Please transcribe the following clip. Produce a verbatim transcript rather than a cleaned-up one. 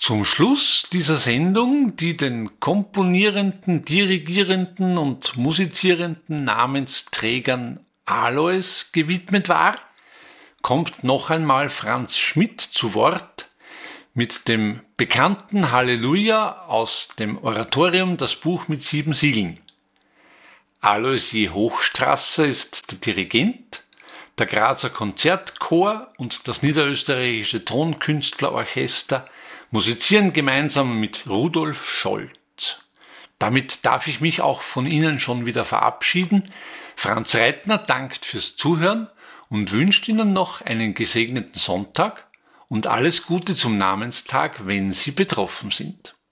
Zum Schluss dieser Sendung, die den komponierenden, dirigierenden und musizierenden Namensträgern Alois gewidmet war, kommt noch einmal Franz Schmidt zu Wort mit dem bekannten Halleluja aus dem Oratorium Das Buch mit sieben Siegeln. Alois J. Hochstrasser ist der Dirigent, der Grazer Konzertchor und das Niederösterreichische Tonkünstlerorchester musizieren gemeinsam mit Rudolf Scholz. Damit darf ich mich auch von Ihnen schon wieder verabschieden. Franz Reitner dankt fürs Zuhören und wünscht Ihnen noch einen gesegneten Sonntag und alles Gute zum Namenstag, wenn Sie betroffen sind.